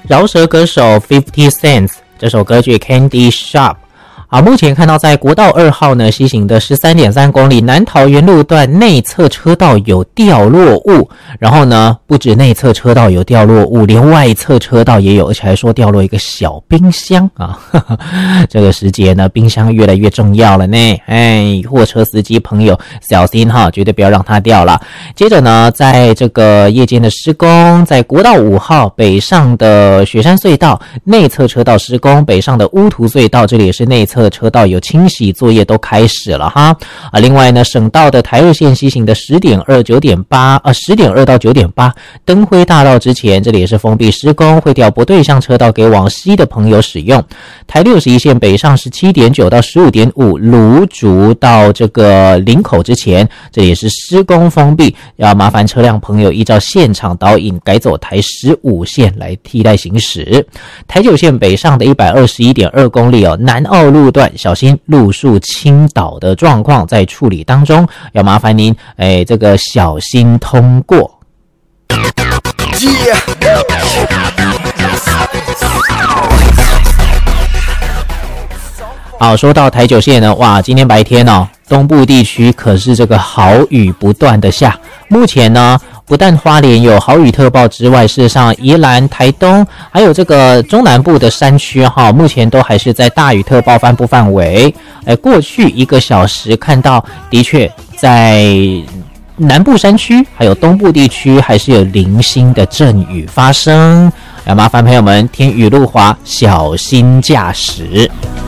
饶舌歌手50 Cent 这首歌曲 Candy Shop。好，目前看到在国道2号呢西行的 13.3 公里南桃园路段内侧车道有掉落物，然后呢不止内侧车道有掉落物，连外侧车道也有，而且还说掉落一个小冰箱啊。这个时节呢冰箱越来越重要了呢，货车司机朋友小心哈，绝对不要让它掉了。接着呢在这个夜间的施工，在国道5号北上的雪山隧道内侧车道施工，北上的乌涂隧道这里也是内侧车道有清洗作业都开始了哈。另外呢省道的台2线西行的 10.2 10.2 到 9.8 灯辉大道之前，这里也是封闭施工，会调不对向车道给往西的朋友使用。台61线北上 17.9 到 15.5 芦竹到这个林口之前，这里也是施工封闭，要麻烦车辆朋友依照现场导引改走台15线来替代行驶。台9线北上的 121.2 公里南澳路段小心路树倾倒的状况在处理当中，要麻烦您这个小心通过。好，说到台9线呢，哇，今天白天东部地区可是这个豪雨不断的下。目前呢不但花莲有豪雨特报之外，事实上宜兰、台东还有这个中南部的山区目前都还是在大雨特报颁布范围。过去1个小时看到的确在南部山区还有东部地区还是有零星的阵雨发生，要麻烦朋友们天雨路滑，小心驾驶。